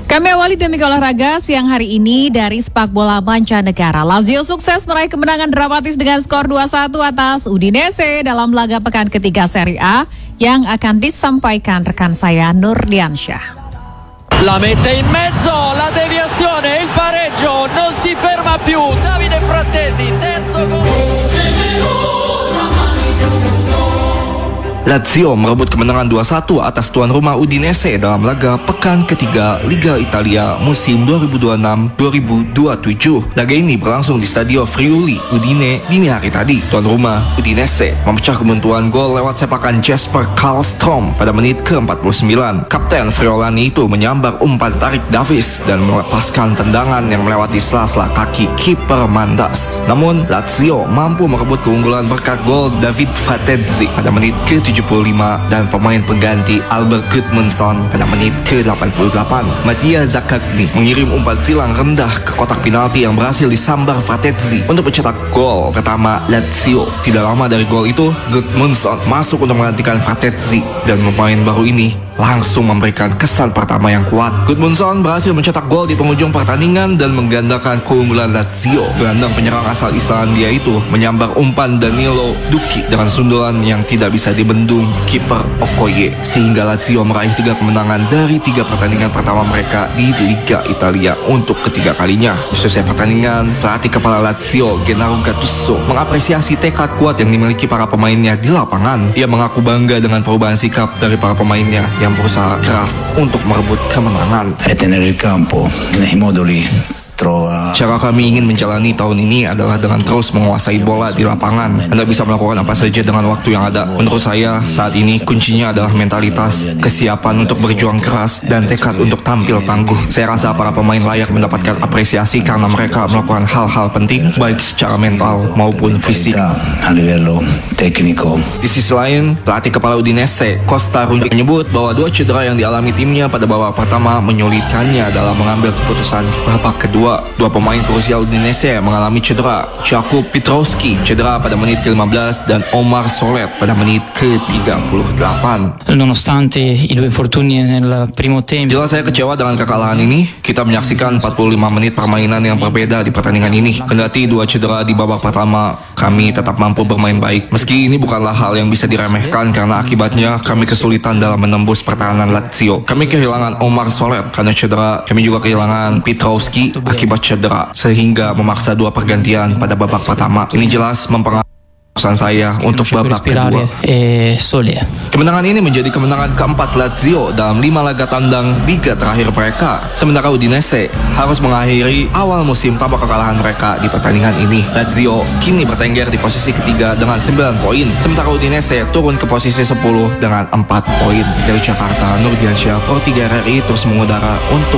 Kami awali demi olahraga siang hari ini dari sepak bola mancanegara. Lazio sukses meraih kemenangan dramatis dengan skor 2-1 atas Udinese dalam laga pekan ketiga Serie A yang akan disampaikan rekan saya Nur Diansyah. La mette in mezzo, la deviazione, il pareggio, non si ferma più. Davide Frattesi, terzo gol. Lazio merebut kemenangan 2-1 atas tuan rumah Udinese dalam laga pekan ketiga Liga Italia musim 2026-2027. Laga ini berlangsung di Stadio Friuli, Udine dini hari tadi. Tuan rumah Udinese memecah kebuntuan gol lewat sepakan Jesper Karlstrom pada menit ke-49. Kapten Friulani itu menyambar umpan tarik Davis dan melepaskan tendangan yang melewati sela-sela kaki kiper Mandas. Namun Lazio mampu merebut keunggulan berkat gol David Frattesi pada menit ke-75 dan pemain pengganti Albert Gudmundsson pada menit ke-88. Mattia Zaccagni mengirim umpan silang rendah ke kotak penalti yang berhasil disambar Frattesi untuk mencetak gol pertama Lazio. Tidak lama dari gol itu, Gudmundsson masuk untuk menggantikan Frattesi dan pemain baru ini langsung memberikan kesan pertama yang kuat. Gudmundsson berhasil mencetak gol di penghujung pertandingan dan menggandakan keunggulan Lazio. Gelandang penyerang asal Islandia itu menyambar umpan Danilo Duki dengan sundulan yang tidak bisa dibendung kiper Okoye, sehingga Lazio meraih 3 kemenangan dari 3 pertandingan pertama mereka di Liga Italia untuk ketiga kalinya. Selesai pertandingan, pelatih kepala Lazio Gennaro Gattuso mengapresiasi tekad kuat yang dimiliki para pemainnya di lapangan. Ia mengaku bangga dengan perubahan sikap dari para pemainnya yang berusaha keras untuk merebut kemenangan. Cara kami ingin menjalani tahun ini adalah dengan terus menguasai bola di lapangan. Anda bisa melakukan apa saja dengan waktu yang ada. Menurut saya, saat ini kuncinya adalah mentalitas, kesiapan untuk berjuang keras, dan tekad untuk tampil tangguh. Saya rasa para pemain layak mendapatkan apresiasi karena mereka melakukan hal-hal penting, baik secara mental maupun fisik. Di sisi lain, pelatih kepala Udinese, Costa Rungi, menyebut bahwa 2 cedera yang dialami timnya pada babak pertama menyulitkannya dalam mengambil keputusan di babak kedua. 2 pemain krusial Udinese mengalami cedera. Jakub Petrowski cedera pada menit ke-15 dan Omar Solet pada menit ke-38. Nonostante i 2 infortuni nel primo tempo. Jelas saya kecewa dengan kekalahan ini. Kita menyaksikan 45 menit permainan yang berbeda di pertandingan ini. Kendati 2 cedera di babak pertama, kami tetap mampu bermain baik. Meski ini bukanlah hal yang bisa diremehkan karena akibatnya kami kesulitan dalam menembus pertahanan Lazio. Kami kehilangan Omar Solet karena cedera. Kami juga kehilangan Petrowski akibat cedera, sehingga memaksa 2 pergantian pada babak pertama. Ini jelas mempengaruhi saya untuk babak kedua. Kemenangan ini menjadi kemenangan keempat Lazio dalam 5 laga tandang Liga terakhir mereka. Sementara Udinese harus mengakhiri awal musim tanpa kekalahan mereka di pertandingan ini. Lazio kini bertengger di posisi ketiga dengan 9 poin. Sementara Udinese turun ke posisi 10 dengan 4 poin. Dari Jakarta, Nur Diansyah, Pro 3 RRI terus mengudara untuk